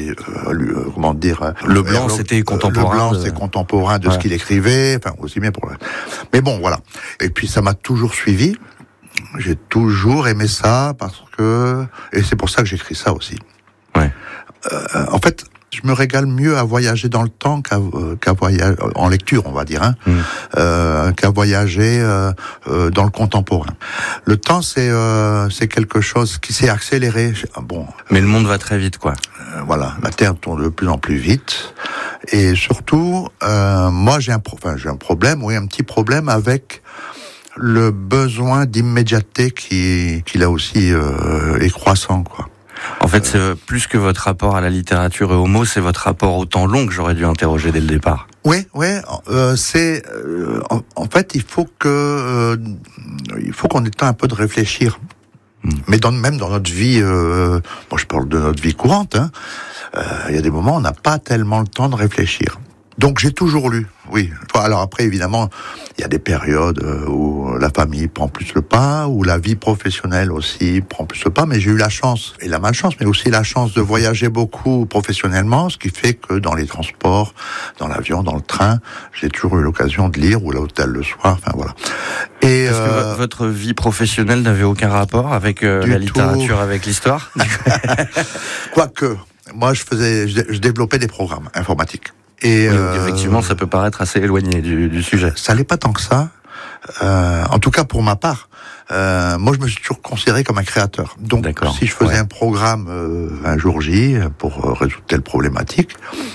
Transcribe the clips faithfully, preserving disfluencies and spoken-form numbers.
oui, euh, lui, euh, comment dire, euh, le blanc, euh, c'était contemporain. Le blanc, de... c'est contemporain de ouais. ce qu'il écrivait, enfin aussi bien pour. Le... Mais bon, voilà. Et puis ça m'a toujours suivi. J'ai toujours aimé ça parce que, et c'est pour ça que j'écris ça aussi. Ouais. Euh, en fait, je me régale mieux à voyager dans le temps qu'à, euh, qu'à voyager en lecture, on va dire, hein, mmh. euh, qu'à voyager euh, euh, dans le contemporain. Le temps, c'est euh, c'est quelque chose qui s'est accéléré. Bon, mais le monde va très vite, quoi. Euh, voilà, la Terre tourne de plus en plus vite, et surtout, euh, moi, j'ai un, pro- enfin, j'ai un problème, oui, un petit problème avec le besoin d'immédiateté qui, qui là aussi euh, est croissant, quoi. En fait, c'est plus que votre rapport à la littérature et aux mots, c'est votre rapport au temps long que j'aurais dû interroger dès le départ. Oui, oui, euh, c'est euh, en, en fait, il faut que euh, il faut qu'on ait le temps un peu de réfléchir. Mmh. Mais dans, même dans notre vie, euh, bon, je parle de notre vie courante, hein, euh, il y a des moments où on n'a pas tellement le temps de réfléchir. Donc j'ai toujours lu, oui. Alors après, évidemment, il y a des périodes où la famille prend plus le pas, où la vie professionnelle aussi prend plus le pas, mais j'ai eu la chance, et la malchance, mais aussi la chance de voyager beaucoup professionnellement, ce qui fait que dans les transports, dans l'avion, dans le train, j'ai toujours eu l'occasion de lire, ou à l'hôtel le soir, enfin voilà. Et Est-ce euh, que votre vie professionnelle n'avait aucun rapport avec euh, la littérature, tout. Avec l'histoire? Quoique, moi je faisais, je, je développais des programmes informatiques. Et oui, euh, effectivement, ça peut paraître assez éloigné du, du sujet. Ça l'est pas tant que ça. Euh, en tout cas, pour ma part, euh, moi, je me suis toujours considéré comme un créateur. Donc, D'accord. si je faisais ouais. un programme euh, un jour J pour euh, résoudre telle problématique,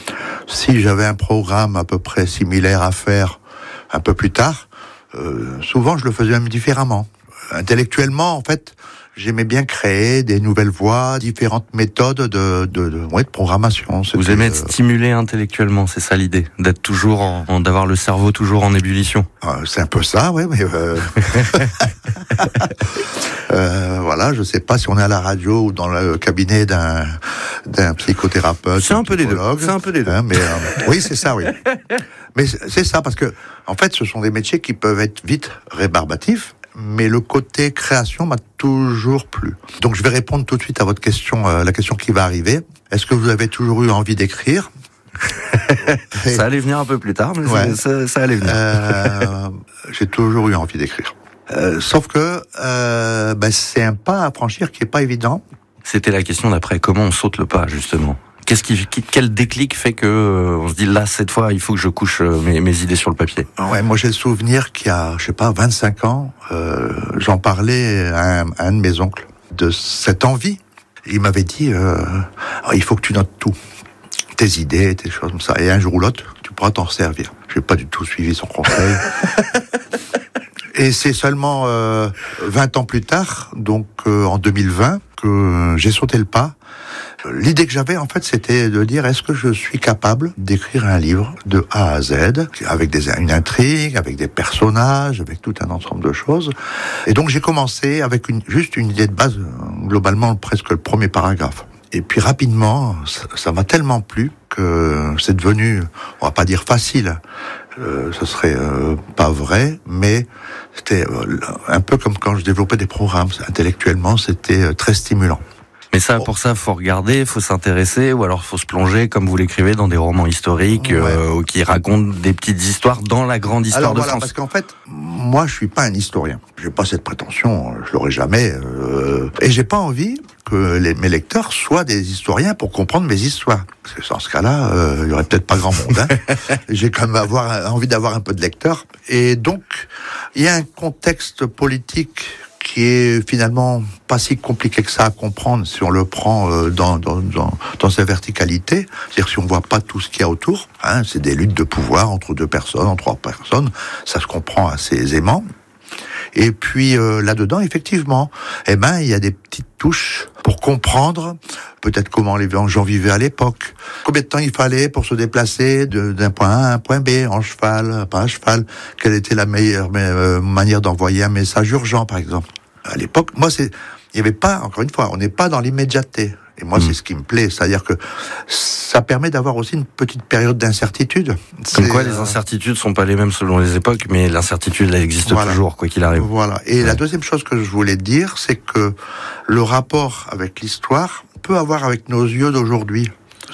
si j'avais un programme à peu près similaire à faire un peu plus tard, euh, souvent, je le faisais même différemment. Intellectuellement, en fait, j'aimais bien créer des nouvelles voies, différentes méthodes de, de, de, ouais, de programmation. C'était, Vous aimez être euh... stimulé intellectuellement, c'est ça l'idée, d'être toujours en, en d'avoir le cerveau toujours en ébullition. Euh, c'est un peu ça, ouais, mais euh... euh, voilà, je sais pas si on est à la radio ou dans le cabinet d'un d'un psychothérapeute. C'est un peu des deux. C'est un peu des deux. Hein, mais euh, oui, c'est ça, oui. Mais c'est ça parce que en fait, ce sont des métiers qui peuvent être vite rébarbatifs. Mais le côté création m'a toujours plu. Donc je vais répondre tout de suite à votre question, euh, la question qui va arriver. Est-ce que vous avez toujours eu envie d'écrire? Ça allait venir un peu plus tard, mais ouais. ça, ça allait venir. Euh, j'ai toujours eu envie d'écrire. Euh, sauf que euh, ben, c'est un pas à franchir qui est pas évident. C'était la question d'après, comment on saute le pas, justement? Qu'est-ce qui, quel déclic fait que euh, on se dit là cette fois il faut que je couche euh, mes, mes idées sur le papier? Ouais, moi j'ai le souvenir qu'il y a je sais pas vingt-cinq ans, euh, j'en parlais à un, à un de mes oncles de cette envie. Il m'avait dit euh, oh, il faut que tu notes tout, tes idées, tes choses comme ça, et un jour ou l'autre tu pourras t'en servir. J'ai pas du tout suivi son conseil. Et c'est seulement euh, vingt ans plus tard, donc euh, en deux mille vingt, que j'ai sauté le pas. L'idée que j'avais, en fait, c'était de dire, est-ce que je suis capable d'écrire un livre de A à Z, avec des, une intrigue, avec des personnages, avec tout un ensemble de choses. Et donc, j'ai commencé avec une, juste une idée de base, globalement, presque le premier paragraphe. Et puis, rapidement, ça, ça m'a tellement plu que c'est devenu, on va pas dire facile, euh, ce serait euh, pas vrai, mais c'était euh, un peu comme quand je développais des programmes. Intellectuellement, c'était euh, très stimulant. Mais ça, pour ça, faut regarder, faut s'intéresser, ou alors faut se plonger, comme vous l'écrivez, dans des romans historiques, ouais. euh, qui racontent des petites histoires dans la grande histoire alors, de voilà, France. Parce qu'en fait, moi, je suis pas un historien. J'ai pas cette prétention, je l'aurai jamais. Euh, et j'ai pas envie que les, mes lecteurs soient des historiens pour comprendre mes histoires. Parce que dans ce cas-là, euh, il y aurait peut-être pas grand monde. Hein. J'ai quand même avoir, envie d'avoir un peu de lecteurs. Et donc, il y a un contexte politique qui est finalement pas si compliqué que ça à comprendre si on le prend euh, dans, dans, dans, dans sa verticalité, c'est-à-dire si on voit pas tout ce qu'il y a autour, hein, c'est des luttes de pouvoir entre deux personnes, entre trois personnes, ça se comprend assez aisément. Et puis euh, là-dedans, effectivement, eh ben il y a des petites touches pour comprendre peut-être comment les gens vivaient à l'époque. Combien de temps il fallait pour se déplacer de, d'un point A à un point B, en cheval, pas à cheval. Quelle était la meilleure euh, manière d'envoyer un message urgent, par exemple. À l'époque, moi, c'est, il y avait pas, encore une fois, on n'est pas dans l'immédiateté. Et moi, mmh. c'est ce qui me plaît, c'est-à-dire que ça permet d'avoir aussi une petite période d'incertitude. Comme c'est, quoi, les incertitudes sont pas les mêmes selon les époques, mais l'incertitude, elle existe voilà. toujours, quoi qu'il arrive. Voilà. Et ouais. La deuxième chose que je voulais dire, c'est que le rapport avec l'histoire peut avoir avec nos yeux d'aujourd'hui.